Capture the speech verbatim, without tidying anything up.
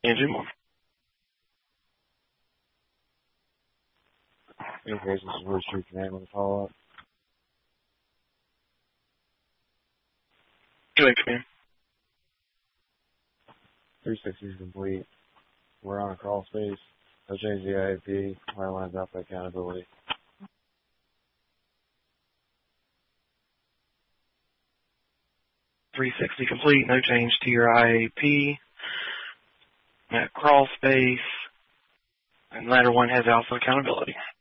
Andrew Moore. Okay, this is Bruce Street name on the follow-up. Go ahead, Command. three sixty is complete. We're on a crawl space. I'll change the I A P. Wire lines out by accountability. three sixty complete, no change to your I A P. That crawl space. And ladder one has alpha accountability.